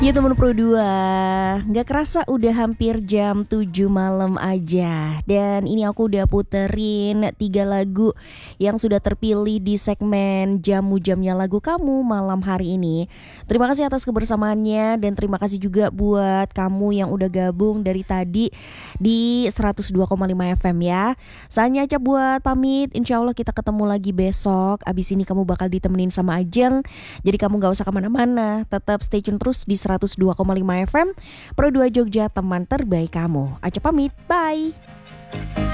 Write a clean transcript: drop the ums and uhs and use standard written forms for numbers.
Ya teman Pro 2, nggak kerasa udah hampir jam 7 malam aja. Dan ini aku udah puterin 3 lagu yang sudah terpilih di segmen Jamu-Jamnya Lagu Kamu malam hari ini. Terima kasih atas kebersamaannya dan terima kasih juga buat kamu yang udah gabung dari tadi di 102,5 FM ya. Saatnya aja buat pamit, insya Allah kita ketemu lagi besok. Abis ini kamu bakal ditemenin sama Ajeng. Jadi kamu gak usah kemana-mana, tetap stay tune terus di 102,5 FM Pro 2 Jogja, teman terbaik kamu. Aca pamit, bye.